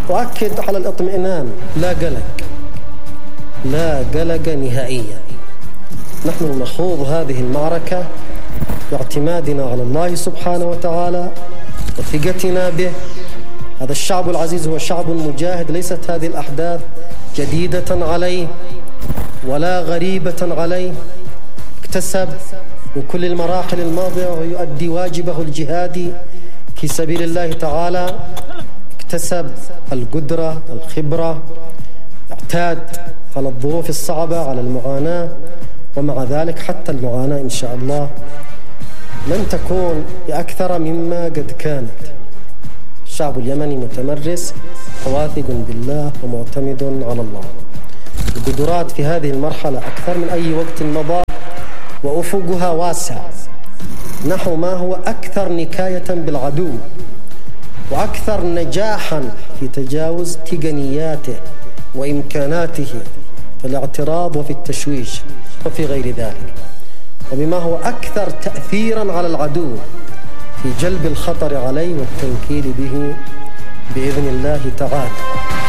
وأكد على الاطمئنان، لا قلق نهائيا. نحن نخوض هذه المعركة باعتمادنا على الله سبحانه وتعالى وثقتنا به. هذا الشعب العزيز هو شعب مجاهد، ليست هذه الأحداث جديدة عليه ولا غريبة عليه. اكتسب من كل المراحل الماضية ويؤدي واجبه الجهادي في سبيل الله تعالى. اكتسب القدرة، الخبرة، اعتاد على الظروف الصعبة، على المعاناة، ومع ذلك حتى المعاناة إن شاء الله لن تكون بأكثر مما قد كانت. الشعب اليمني متمرس واثق بالله ومعتمد على الله. القدرات في هذه المرحلة أكثر من أي وقت مضى وأفقها واسع نحو ما هو أكثر نكاية بالعدو وأكثر نجاحا في تجاوز تقنياته وإمكاناته في الاعتراض وفي التشويش وفي غير ذلك، وبما هو أكثر تأثيرا على العدو في جلب الخطر عليه والتنكيل به بإذن الله تعالى.